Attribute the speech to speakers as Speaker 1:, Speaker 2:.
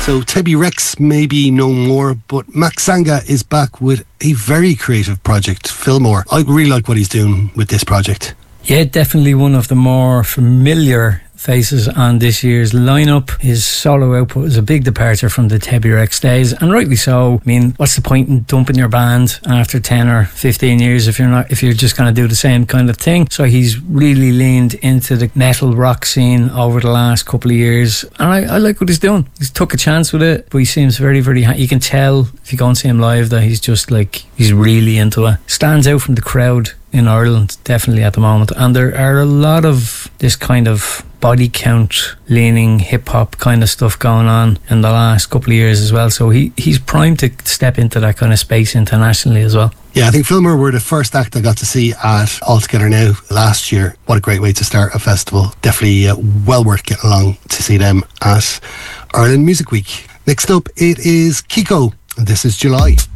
Speaker 1: So Tebby Rex maybe no more, but Max Sanga is back with a very creative project, Fillmore. I really like what he's doing with this project.
Speaker 2: Yeah, definitely one of the more familiar faces on this year's lineup. His solo output is a big departure from the Tebby Rex days, and rightly so. I mean, what's the point in dumping your band after 10 or 15 years if you're just going to do the same kind of thing? So he's really leaned into the metal rock scene over the last couple of years, and I like what he's doing. He's took a chance with it, but he seems very, very you can tell if you go and see him live that he's just like, he's really into it. Stands out from the crowd in Ireland, definitely at the moment. And there are a lot of this kind of body count leaning hip hop kind of stuff going on in the last couple of years as well. So he's primed to step into that kind of space internationally as well.
Speaker 1: Yeah, I think Fillmore were the first act I got to see at All Together Now last year. What a great way to start a festival. Definitely well worth getting along to see them at Ireland Music Week. Next up, it is Kiko. This is July.